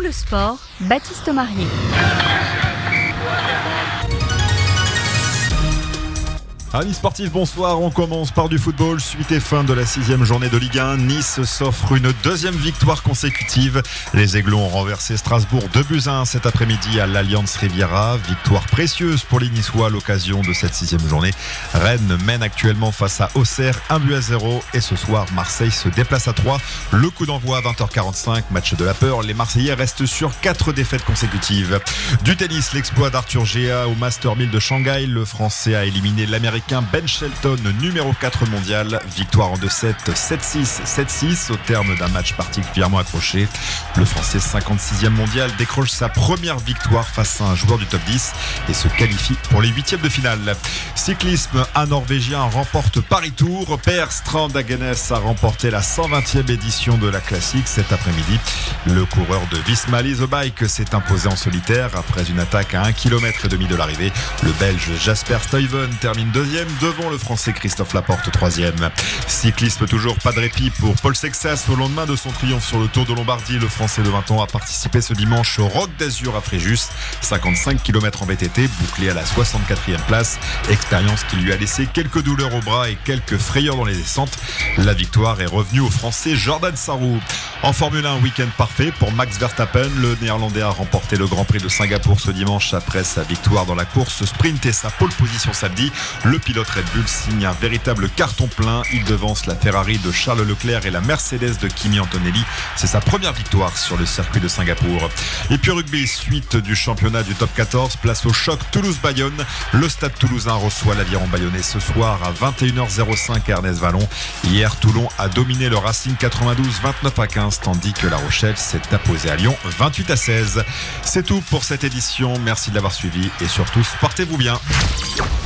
le sport, Baptiste Marier. Amis sportifs, bonsoir. On commence par du football. Suite et fin de la 6e journée de Ligue 1. Nice s'offre une deuxième victoire consécutive. Les Aiglons ont renversé Strasbourg 2-1 cet après-midi à l'Allianz Riviera. Victoire précieuse pour les Niçois à l'occasion de cette 6e journée. Rennes mène actuellement face à Auxerre 1-0. Et ce soir, Marseille se déplace à 3. Le coup d'envoi à 20h45. Match de la peur. Les Marseillais restent sur 4 défaites consécutives. Du tennis, l'exploit d'Arthur Gea au Master 1000 de Shanghai. Le Français a éliminé l'Américain Ben Shelton, numéro 4 mondial. Victoire en 2-7, 7-6, 7-6 au terme d'un match particulièrement accroché. Le Français 56e mondial décroche sa première victoire face à un joueur du top 10 et se qualifie pour les 8e de finale. Cyclisme, un Norvégien remporte Paris-Tours. Per Strand Hagenes a remporté la 120e édition de la classique cet après-midi. Le coureur de Visma Lease Bike s'est imposé en solitaire après une attaque à 1,5 km de l'arrivée. Le Belge Jasper Stuyven termine deuxième devant le Français Christophe Laporte, troisième. Cyclisme, toujours pas de répit pour Paul Sexas. Au lendemain de son triomphe sur le Tour de Lombardie, le Français de 20 ans a participé ce dimanche au Roc d'Azur à Fréjus. 55 km en VTT, bouclé à la 64e place. Expérience qui lui a laissé quelques douleurs au bras et quelques frayeurs dans les descentes. La victoire est revenue au Français Jordan Sarrou. En Formule 1, week-end parfait pour Max Verstappen. Le Néerlandais a remporté le Grand Prix de Singapour ce dimanche après sa victoire dans la course sprint et sa pole position samedi. Le pilote Red Bull signe un véritable carton plein. Il devance la Ferrari de Charles Leclerc et la Mercedes de Kimi Antonelli. C'est sa première victoire sur le circuit de Singapour. Et puis rugby, suite du championnat du top 14, place au choc Toulouse-Bayonne. Le stade toulousain reçoit l'Aviron bayonnais ce soir à 21h05 à Ernest-Vallon. Hier, Toulon a dominé le Racing 92 29-15, tandis que La Rochelle s'est imposée à Lyon 28-16. C'est tout pour cette édition. Merci de l'avoir suivi et surtout, portez-vous bien.